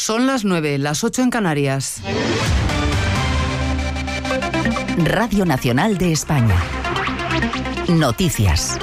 Son las 9, las 8 en Canarias. Radio Nacional de España. Noticias.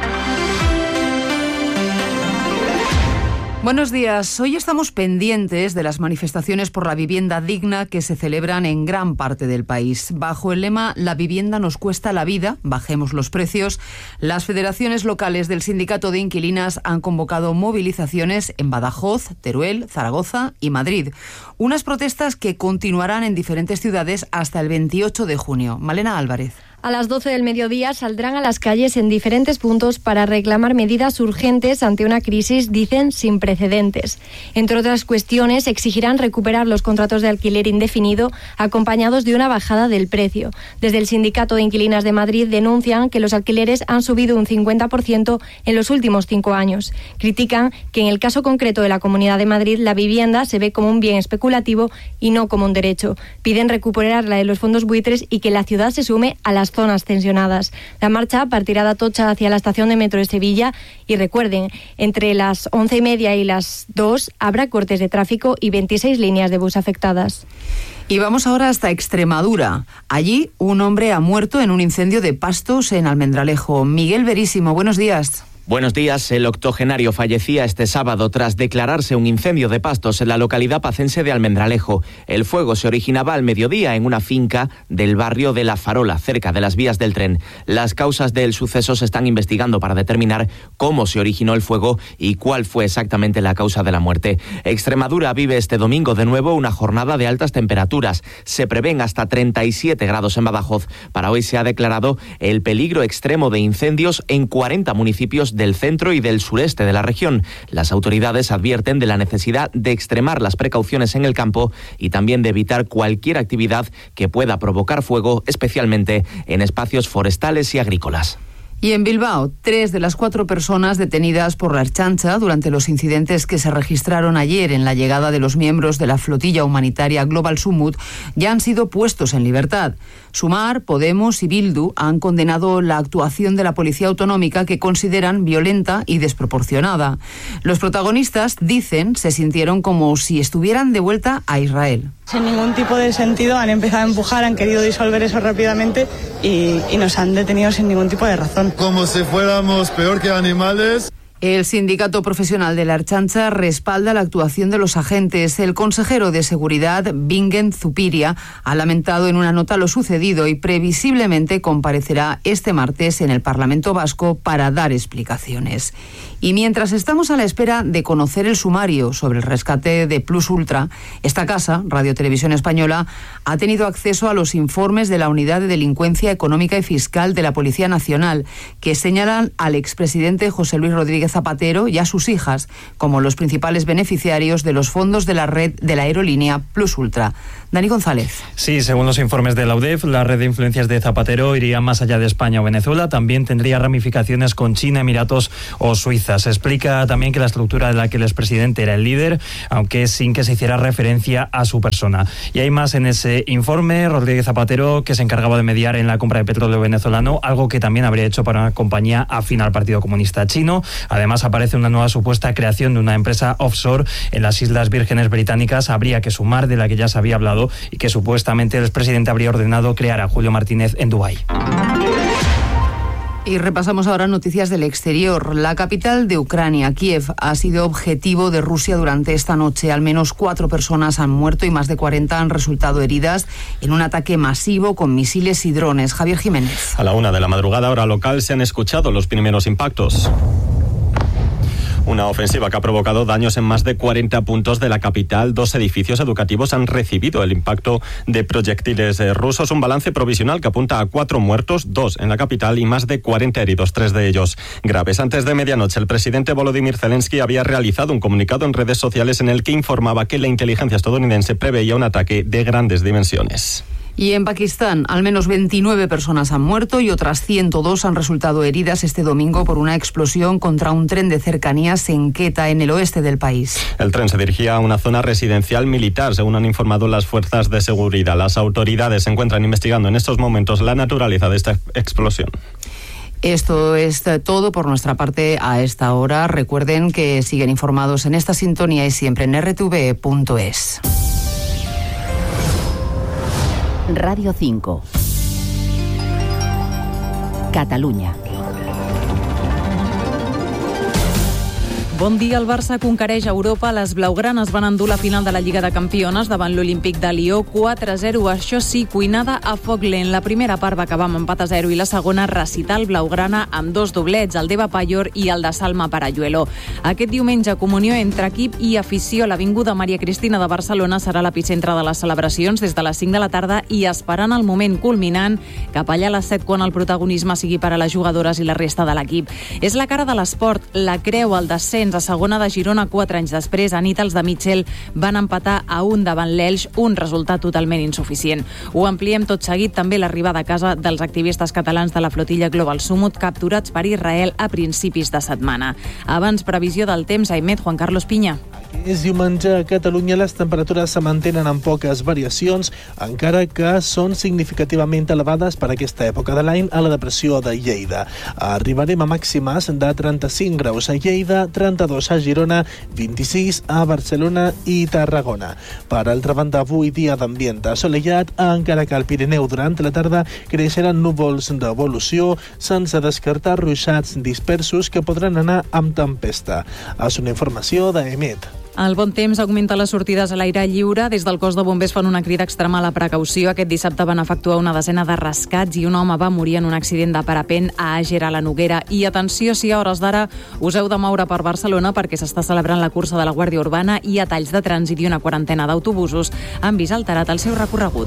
Buenos días. Hoy estamos pendientes de las manifestaciones por la vivienda digna que se celebran en gran parte del país. Bajo el lema "La vivienda nos cuesta la vida, bajemos los precios", las federaciones locales del Sindicato de Inquilinas han convocado movilizaciones en Badajoz, Teruel, Zaragoza y Madrid. Unas protestas que continuarán en diferentes ciudades hasta el 28 de junio. Malena Álvarez. A las 12 del mediodía saldrán a las calles en diferentes puntos para reclamar medidas urgentes ante una crisis, dicen, sin precedentes. Entre otras cuestiones, exigirán recuperar los contratos de alquiler indefinido acompañados de una bajada del precio. Desde el Sindicato de Inquilinas de Madrid denuncian que los alquileres han subido un 50% en los últimos 5 años. Critican que en el caso concreto de la Comunidad de Madrid la vivienda se ve como un bien especulativo y no como un derecho. Piden recuperarla de los fondos buitres y que la ciudad se sume a las zonas tensionadas. La marcha partirá de Atocha hacia la estación de metro de Sevilla y recuerden, entre las 11:30 y las 2 habrá cortes de tráfico y 26 líneas de bus afectadas. Y vamos ahora hasta Extremadura. Allí un hombre ha muerto en un incendio de pastos en Almendralejo. Miguel Verísimo, buenos días. Buenos días. El octogenario fallecía este sábado tras declararse un incendio de pastos en la localidad pacense de Almendralejo. El fuego se originaba al mediodía en una finca del barrio de La Farola, cerca de las vías del tren. Las causas del suceso se están investigando para determinar cómo se originó el fuego y cuál fue exactamente la causa de la muerte. Extremadura vive este domingo de nuevo una jornada de altas temperaturas. Se prevén hasta 37 grados en Badajoz. Para hoy se ha declarado el peligro extremo de incendios en 40 municipios del centro y del sureste de la región. Las autoridades advierten de la necesidad de extremar las precauciones en el campo y también de evitar cualquier actividad que pueda provocar fuego, especialmente en espacios forestales y agrícolas. Y en Bilbao, 3 de las 4 personas detenidas por la Ertzaintza durante los incidentes que se registraron ayer en la llegada de los miembros de la flotilla humanitaria Global Sumut ya han sido puestos en libertad. Sumar, Podemos y Bildu han condenado la actuación de la Policía Autonómica, que consideran violenta y desproporcionada. Los protagonistas, dicen, se sintieron como si estuvieran de vuelta a Israel. Sin ningún tipo de sentido han empezado a empujar, han querido disolver eso rápidamente y nos han detenido sin ningún tipo de razón. Como si fuéramos peor que animales. El sindicato profesional de la Ertzaintza respalda la actuación de los agentes. El consejero de Seguridad, Bingen Zupiria, ha lamentado en una nota lo sucedido y previsiblemente comparecerá este martes en el Parlamento Vasco para dar explicaciones. Y mientras estamos a la espera de conocer el sumario sobre el rescate de Plus Ultra, esta casa, Radio Televisión Española, ha tenido acceso a los informes de la Unidad de Delincuencia Económica y Fiscal de la Policía Nacional, que señalan al expresidente José Luis Rodríguez Zapatero y a sus hijas como los principales beneficiarios de los fondos de la red de la aerolínea Plus Ultra. Dani González. Sí, según los informes de la UDEF, la red de influencias de Zapatero iría más allá de España o Venezuela, también tendría ramificaciones con China, Emiratos o Suiza. Se explica también que la estructura de la que el expresidente era el líder, aunque sin que se hiciera referencia a su persona. Y hay más en ese informe. Rodríguez Zapatero, que se encargaba de mediar en la compra de petróleo venezolano, algo que también habría hecho para una compañía afín al Partido Comunista Chino. Además, aparece una nueva supuesta creación de una empresa offshore en las Islas Vírgenes Británicas. Habría que sumar, de la que ya se había hablado, y que supuestamente el expresidente habría ordenado crear a Julio Martínez en Dubái. Y repasamos ahora noticias del exterior. La capital de Ucrania, Kiev, ha sido objetivo de Rusia durante esta noche. Al menos 4 personas han muerto y más de 40 han resultado heridas en un ataque masivo con misiles y drones. Javier Jiménez. A la 1 de la madrugada, hora local, se han escuchado los primeros impactos. Una ofensiva que ha provocado daños en más de 40 puntos de la capital. 2 edificios educativos han recibido el impacto de proyectiles rusos. Un balance provisional que apunta a 4 muertos, 2 en la capital y más de 40 heridos, 3 de ellos graves. Antes de medianoche, el presidente Volodymyr Zelensky había realizado un comunicado en redes sociales en el que informaba que la inteligencia estadounidense preveía un ataque de grandes dimensiones. Y en Pakistán, al menos 29 personas han muerto y otras 102 han resultado heridas este domingo por una explosión contra un tren de cercanías en Quetta, en el oeste del país. El tren se dirigía a una zona residencial militar, según han informado las fuerzas de seguridad. Las autoridades se encuentran investigando en estos momentos la naturaleza de esta explosión. Esto es todo por nuestra parte a esta hora. Recuerden que siguen informados en esta sintonía y siempre en rtv.es. Radio 5. Catalunya. Bon dia, el Barça conquereix Europa. Les blaugranes van endur la final de la Lliga de Campiones davant l'Olímpic de Lió 4-0. Això sí, cuinada a foc lent. La primera part va acabar amb empat a 0 i la segona recital blaugrana amb 2 doblets, el d'Eva Payor i el de Salma Parayuelo. Aquest diumenge, comunió entre equip i afició. L'Avinguda Maria Cristina de Barcelona serà l'epicentre de les celebracions des de les 5 de la tarda i esperant el moment culminant cap allà a les 7 quan el protagonisme sigui per a les jugadores i la resta de l'equip. És la cara de l'esport, la creu, el descens a segona de Girona 4 anys després. A nit els de Mitchell van empatar a 1 davant l'Elx, un resultat totalment insuficient. Ho ampliem tot seguit també l'arribada a casa dels activistes catalans de la flotilla Global Sumut capturats per Israel a principis de setmana. Abans, previsió del temps, Aimet, Juan Carlos Piña. És diumenge a Catalunya, les temperatures se mantenen amb poques variacions, encara que són significativament elevades per aquesta època de l'any a la depressió de Lleida. Arribarem a màximes de 35 graus a Lleida, 32 a Girona, 26 a Barcelona i Tarragona. Per altra banda, avui dia d'ambient assolellat, encara que al Pirineu durant la tarda creixeran núvols d'evolució, sense descartar ruixats dispersos que podran anar amb tempesta. És una informació d'Emet. El bon temps augmenta les sortides a l'aire lliure. Des del cos de bombers fan una crida extrema a la precaució. Aquest dissabte van efectuar una desena de rescats i un home va morir en un accident de parapent a Àger, a la Noguera. I atenció, si a hores d'ara us heu de moure per Barcelona perquè s'està celebrant la cursa de la Guàrdia Urbana i a talls de trànsit i una quarantena d'autobusos han vist alterat el seu recorregut.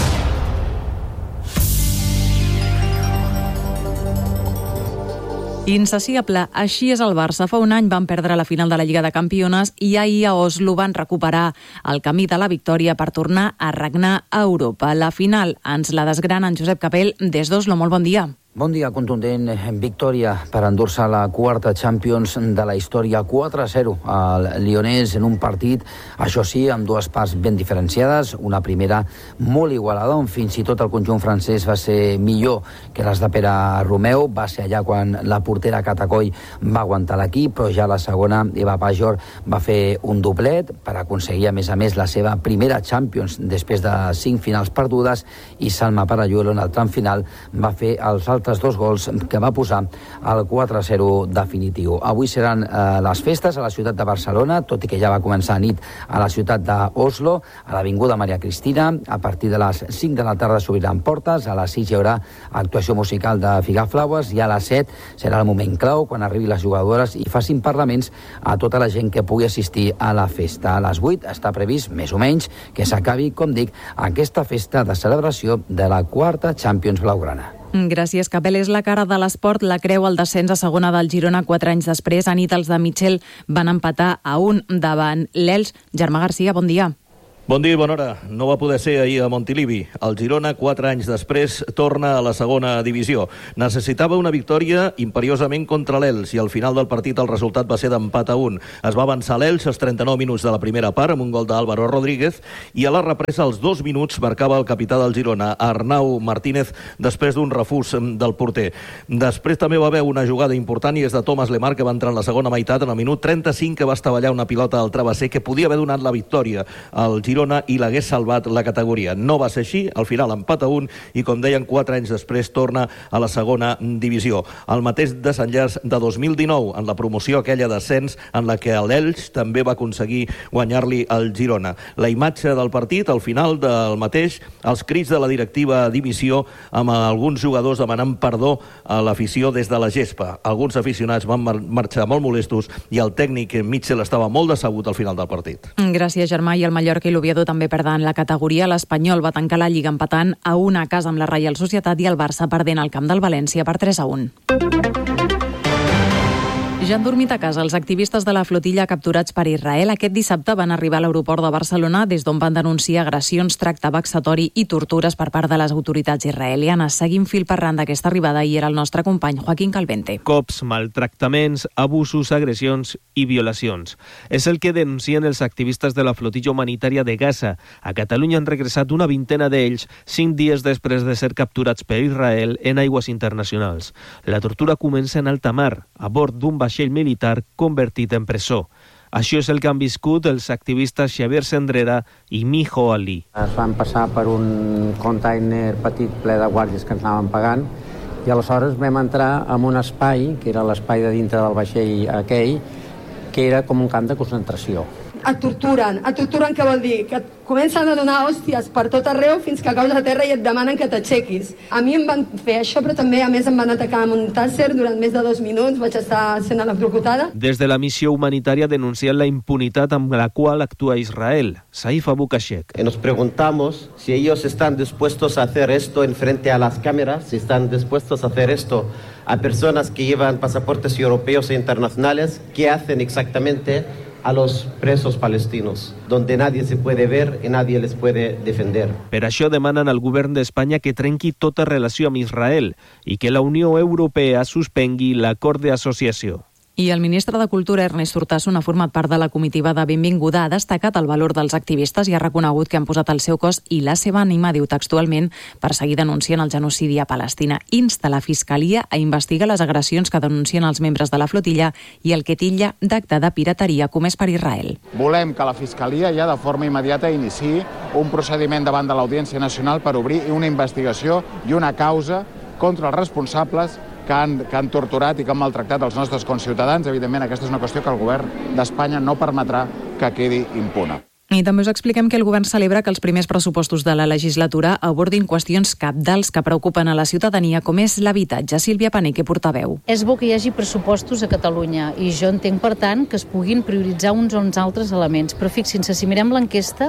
Insaciable, així és el Barça. Fa un any van perdre la final de la Lliga de Campiones i ahir a Oslo van recuperar el camí de la victòria per tornar a regnar a Europa. La final ens la desgrana en Josep Capell des d'Oslo. Molt bon dia. Bon dia, contundent victòria per endur-se la quarta Champions de la història, 4-0 al Lyonès en un partit, això sí, amb dues parts ben diferenciades, una primera molt igualada, on fins i tot el conjunt francès va ser millor que les de Pere Romeu, va ser allà quan la portera Catacoll va aguantar l'equip, però ja la segona, Eva Payor, va fer un doblet per aconseguir, a més, la seva primera Champions després de 5 finals perdudes, i Salma Parayuelo en el tram final va fer els altres 2 gols que va posar el 4-0 definitiu. Avui seran les festes a la ciutat de Barcelona, tot i que ja va començar a nit a la ciutat d'Oslo, a l'Avinguda Maria Cristina. A partir de les 5 de la tarda s'obriran portes, a les 6 hi haurà actuació musical de Figaflaues i a les 7 serà el moment clau quan arribin les jugadores i facin parlaments a tota la gent que pugui assistir a la festa. A les 8 està previst, més o menys, que s'acabi, com dic, aquesta festa de celebració de la quarta Champions blaugrana. Gràcies, Capel. És la cara de l'esport, la creu al descens a segona del Girona 4 anys després. A nit els de Mitchell van empatar a 1 davant l'Elx. Germà Garcia, bon dia. Bon dia i bona hora. No va poder ser ahir a Montilivi. El Girona, 4 anys després, torna a la segona divisió. Necessitava una victòria imperiosament contra l'Elx i al final del partit el resultat va ser d'empat a 1. Es va avançar l'Elx als 39 minuts de la primera part amb un gol d'Álvaro Rodríguez i a la represa als 2 minuts marcava el capità del Girona, Arnau Martínez, després d'un refús del porter. Després també va haver una jugada important i és de Thomas Lemar, que va entrar en la segona meitat en el minut 35, que va estavellar una pilota al travesser que podia haver donat la victòria al Girona i l'hagués salvat la categoria. No va ser així, al final empat a 1 i, com deien, 4 anys després torna a la segona divisió. El mateix desenllaç de 2019 en la promoció aquella d'ascens en la que l'Elx també va aconseguir guanyar-li al Girona. La imatge del partit, al final del mateix, els crits de la directiva dimissió amb alguns jugadors demanant perdó a l'afició des de la gespa. Alguns aficionats van marxar molt molestos i el tècnic Mitchell estava molt decebut al final del partit. Gràcies, Germà. I el Mallorca i l'Oviedo també perden la categoria. L'Espanyol va tancar la Lliga empatant a 1 a casa amb la Reial Societat i el Barça perdent al camp del València per 3-1. Ja han dormit a casa els activistes de la flotilla capturats per Israel. Aquest dissabte van arribar a l'aeroport de Barcelona, des d'on van denunciar agressions, tracte vexatori i tortures per part de les autoritats israelianes. Seguim fil per randa aquesta arribada i era el nostre company Joaquín Calvente. Cops, maltractaments, abusos, agressions i violacions. És el que denuncien els activistes de la flotilla humanitària de Gaza. A Catalunya han regressat una vintena d'ells 5 dies després de ser capturats per Israel en aigües internacionals. La tortura comença en alta mar, a bord d'un vaixell militar convertit en presó. Això és el que han viscut els activistes Xavier Sendrera i Mijo Ali. Es van passar per un container petit ple de guàrdies que ens anaven pagant i aleshores vam entrar en un espai, que era l'espai de dintre del vaixell aquell, que era com un camp de concentració. Et torturen què vol dir? Que et comencen a donar hòsties per tot arreu fins que caus a terra i et demanen que t'aixequis. A mi em van fer això, però també a més em van atacar amb un tàser durant més de 2 minuts, vaig estar sent electrocutada. Des de la missió humanitària denuncien la impunitat amb la qual actua Israel. Saif Abu Kashek. Nos preguntamos si ellos están dispuestos a hacer esto en frente a las cámaras, si están dispuestos a hacer esto a personas que llevan pasaportes europeos e internacionales, ¿qué hacen exactamente a los presos palestinos, donde nadie se puede ver y nadie les puede defender? Per això demanen al govern d'Espanya que trenqui tota relació amb Israel i que la Unió Europea suspengui l'acord d'associació. I el ministre de Cultura, Ernest Urtasun, ha format part de la comitiva de benvinguda, ha destacat el valor dels activistes i ha reconegut que han posat el seu cos i la seva ànima, diu textualment, per seguir denunciant el genocidi a Palestina. Insta la Fiscalia a investigar les agressions que denuncien els membres de la flotilla i el que titlla d'acte de pirateria comès per Israel. Volem que la Fiscalia ja de forma immediata iniciï un procediment davant de l'Audiència Nacional per obrir una investigació i una causa contra els responsables que han torturat i que han maltractat els nostres conciutadans. Evidentment, aquesta és una qüestió que el govern d'Espanya no permetrà que quedi impune. I també us expliquem que el govern celebra que els primers pressupostos de la legislatura abordin qüestions cabdals que preocupen a la ciutadania, com és l'habitatge. Sílvia Paneque, portaveu. És bo que hi hagi pressupostos a Catalunya i jo entenc, per tant, que es puguin prioritzar uns o uns altres elements. Però fixin-se, si mirem l'enquesta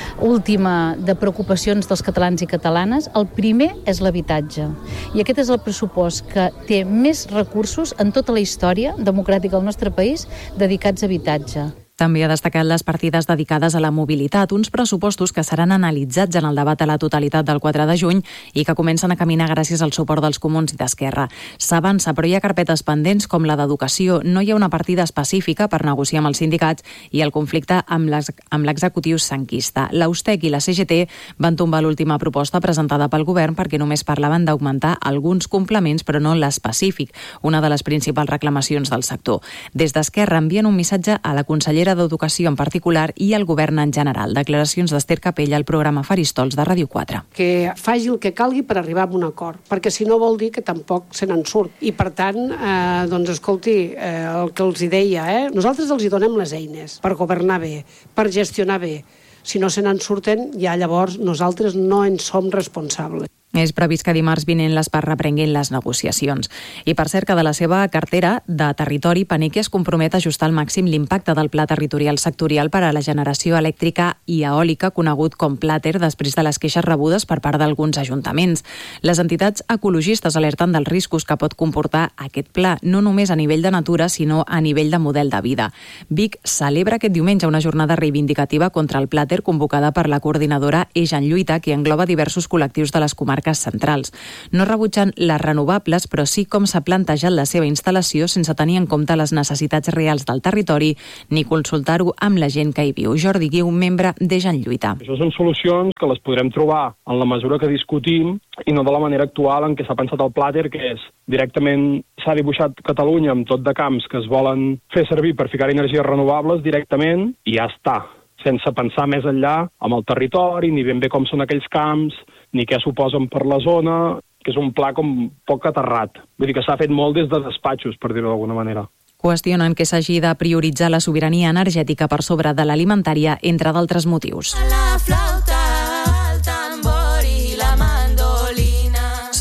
última de preocupacions dels catalans i catalanes, el primer és l'habitatge. I aquest és el pressupost que té més recursos en tota la història democràtica del nostre país dedicats a habitatge. També ha destacat les partides dedicades a la mobilitat, uns pressupostos que seran analitzats en el debat a la totalitat del 4 de juny i que comencen a caminar gràcies al suport dels comuns i d'Esquerra. S'avança, però hi ha carpetes pendents com la d'educació. No hi ha una partida específica per negociar amb els sindicats i el conflicte amb l'executiu sanquista. L'Austec i la CGT van tombar l'última proposta presentada pel govern perquè només parlaven d'augmentar alguns complements, però no l'específic, una de les principals reclamacions del sector. Des d'Esquerra envien un missatge a la consellera d'Educació en particular i al govern en general. Declaracions d'Ester Capella al programa Faristols de Ràdio 4. Que faci el que calgui per arribar a un acord, perquè si no vol dir que tampoc se n'en surt. I per tant, doncs escolti, el que els hi deia, nosaltres els hi donem les eines per governar bé, per gestionar bé. Si no se n'en surten, ja llavors nosaltres no en som responsables. És previst que dimarts vinent l'Espar reprenguin les negociacions. I per cert que de la seva cartera de territori, Paneque es compromet a ajustar al màxim l'impacte del Pla Territorial Sectorial per a la generació elèctrica i eòlica, conegut com Plater, després de les queixes rebudes per part d'alguns ajuntaments. Les entitats ecologistes alerten dels riscos que pot comportar aquest pla, no només a nivell de natura, sinó a nivell de model de vida. Vic celebra aquest diumenge una jornada reivindicativa contra el Plater convocada per la coordinadora Eix en Lluita, que engloba diversos col·lectius de les comarques centrals. No rebutgen les renovables, però sí com s'ha plantejat la seva instal·lació sense tenir en compte les necessitats reals del territori ni consultar-ho amb la gent que hi viu. Jordi Guiu, membre d'Eix en Lluita. Això són solucions que les podrem trobar en la mesura que discutim i no de la manera actual en què s'ha pensat el Plater, que és directament s'ha dibuixat Catalunya amb tot de camps que es volen fer servir per ficar energies renovables directament i ja està, sense pensar més enllà amb el territori, ni ben bé com són aquells camps, ni què suposen per la zona, que és un pla com poc aterrat. Vull dir que s'ha fet molt des de despatxos, per dir-ho d'alguna manera. Qüestionen que s'hagi de prioritzar la sobirania energètica per sobre de l'alimentària, entre d'altres motius.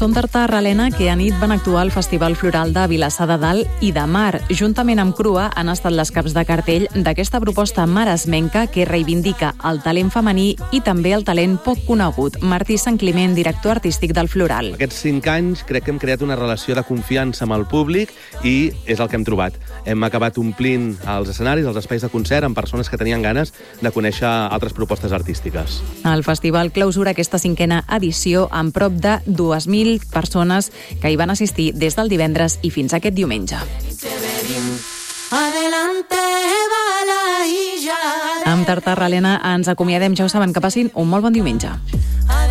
Són Tartar, Helena, que a nit van actuar al Festival Floral de Vilassar de Dalt i de Mar. Juntament amb Crua han estat les caps de cartell d'aquesta proposta maresmenca que reivindica el talent femení i també el talent poc conegut. Martí Sant Climent, director artístic del Floral. Aquests 5 anys crec que hem creat una relació de confiança amb el públic i és el que hem trobat. Hem acabat omplint els escenaris, els espais de concert, amb persones que tenien ganes de conèixer altres propostes artístiques. El festival clausura aquesta 5a edició amb prop de 2.000 persones que hi van assistir des del divendres i fins aquest diumenge. Amb Tartar, Helena, ens acomiadem. Ja ho saben, que passin un molt bon diumenge.